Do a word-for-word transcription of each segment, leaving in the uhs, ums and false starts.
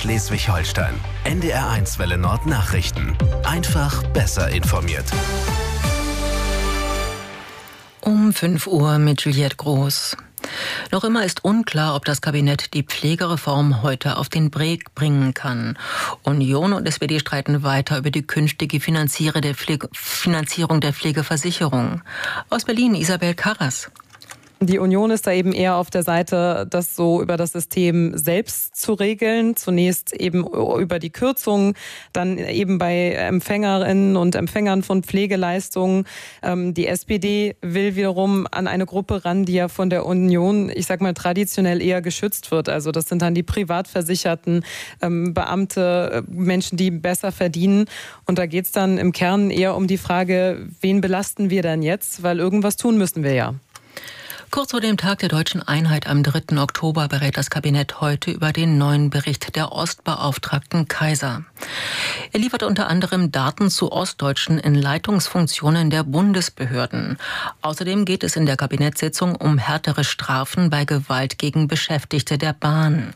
Schleswig-Holstein. N D R eins Welle Nord Nachrichten. Einfach besser informiert. Um fünf Uhr mit Juliette Groß. Noch immer ist unklar, ob das Kabinett die Pflegereform heute auf den Weg bringen kann. Union und S P D streiten weiter über die künftige Finanzierung der, Pflege, Finanzierung der Pflegeversicherung. Aus Berlin Isabel Karras. Die Union ist da eben eher auf der Seite, das so über das System selbst zu regeln. Zunächst eben über die Kürzungen, dann eben bei Empfängerinnen und Empfängern von Pflegeleistungen. Die S P D will wiederum an eine Gruppe ran, die ja von der Union, ich sag mal, traditionell eher geschützt wird. Also das sind dann die Privatversicherten, Beamte, Menschen, die besser verdienen. Und da geht es dann im Kern eher um die Frage, wen belasten wir denn jetzt? Weil irgendwas tun müssen wir ja. Kurz vor dem Tag der Deutschen Einheit am dritten Oktober berät das Kabinett heute über den neuen Bericht der Ostbeauftragten Kaiser. Er liefert unter anderem Daten zu Ostdeutschen in Leitungsfunktionen der Bundesbehörden. Außerdem geht es in der Kabinettssitzung um härtere Strafen bei Gewalt gegen Beschäftigte der Bahn.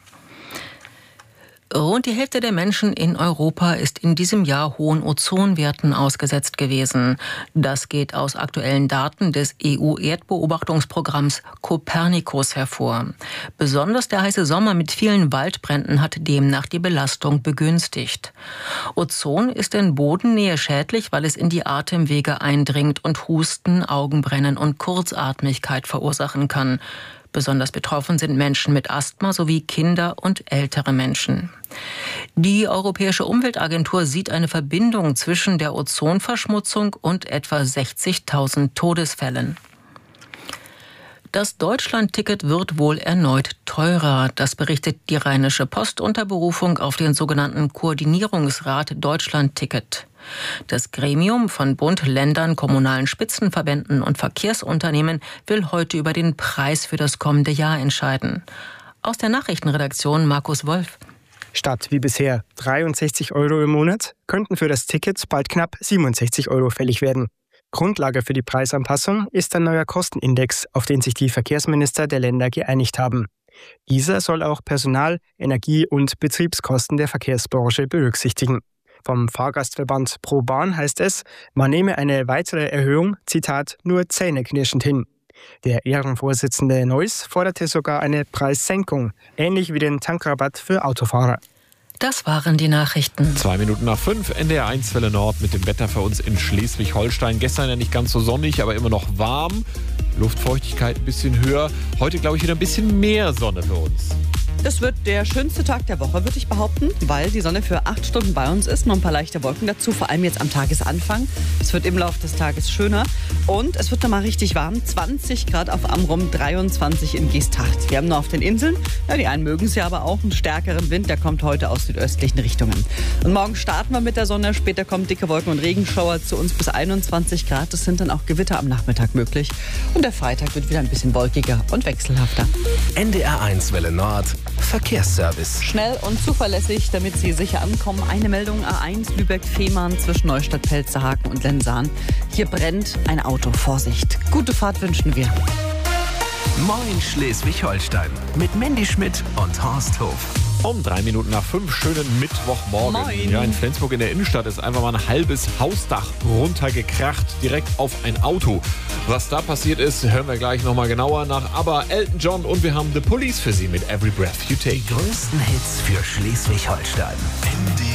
Rund die Hälfte der Menschen in Europa ist in diesem Jahr hohen Ozonwerten ausgesetzt gewesen. Das geht aus aktuellen Daten des E U-Erdbeobachtungsprogramms Copernicus hervor. Besonders der heiße Sommer mit vielen Waldbränden hat demnach die Belastung begünstigt. Ozon ist in Bodennähe schädlich, weil es in die Atemwege eindringt und Husten, Augenbrennen und Kurzatmigkeit verursachen kann. Besonders betroffen sind Menschen mit Asthma sowie Kinder und ältere Menschen. Die Europäische Umweltagentur sieht eine Verbindung zwischen der Ozonverschmutzung und etwa sechzigtausend Todesfällen. Das Deutschland-Ticket wird wohl erneut teurer. Das berichtet die Rheinische Post unter Berufung auf den sogenannten Koordinierungsrat Deutschland-Ticket. Das Gremium von Bund, Ländern, kommunalen Spitzenverbänden und Verkehrsunternehmen will heute über den Preis für das kommende Jahr entscheiden. Aus der Nachrichtenredaktion Markus Wolf. Statt wie bisher dreiundsechzig Euro im Monat könnten für das Ticket bald knapp siebenundsechzig Euro fällig werden. Grundlage für die Preisanpassung ist ein neuer Kostenindex, auf den sich die Verkehrsminister der Länder geeinigt haben. Dieser soll auch Personal-, Energie- und Betriebskosten der Verkehrsbranche berücksichtigen. Vom Fahrgastverband ProBahn heißt es, man nehme eine weitere Erhöhung, Zitat, nur zähneknirschend hin. Der Ehrenvorsitzende Neuss forderte sogar eine Preissenkung, ähnlich wie den Tankrabatt für Autofahrer. Das waren die Nachrichten. Zwei Minuten nach fünf, N D R eins Welle Nord mit dem Wetter für uns in Schleswig-Holstein. Gestern ja nicht ganz so sonnig, aber immer noch warm. Luftfeuchtigkeit ein bisschen höher. Heute, glaube ich, wieder ein bisschen mehr Sonne für uns. Das wird der schönste Tag der Woche, würde ich behaupten, weil die Sonne für acht Stunden bei uns ist. Noch ein paar leichte Wolken dazu, vor allem jetzt am Tagesanfang. Es wird im Laufe des Tages schöner und es wird nochmal richtig warm. zwanzig Grad auf Amrum, dreiundzwanzig in Geesthacht. Wir haben nur auf den Inseln, ja, die einen mögen es ja aber auch, einen stärkeren Wind. Der kommt heute aus südöstlichen Richtungen. Und morgen starten wir mit der Sonne. Später kommen dicke Wolken und Regenschauer zu uns bis einundzwanzig Grad. Es sind dann auch Gewitter am Nachmittag möglich. Und der Freitag wird wieder ein bisschen wolkiger und wechselhafter. N D R eins Welle Nord Verkehrsservice. Schnell und zuverlässig, damit Sie sicher ankommen. Eine Meldung A eins Lübeck-Fehmarn zwischen Neustadt, Pelzerhaken und Lensahn. Hier brennt ein Auto. Vorsicht. Gute Fahrt wünschen wir. Moin Schleswig-Holstein mit Mandy Schmidt und Horst Hof. Um drei Minuten nach fünf, schönen Mittwochmorgen. Moin. Ja, in Flensburg in der Innenstadt ist einfach mal ein halbes Hausdach runtergekracht, direkt auf ein Auto. Was da passiert ist, hören wir gleich nochmal genauer nach. Aber Elton John und wir haben The Police für Sie mit Every Breath You Take. Die größten Hits für Schleswig-Holstein.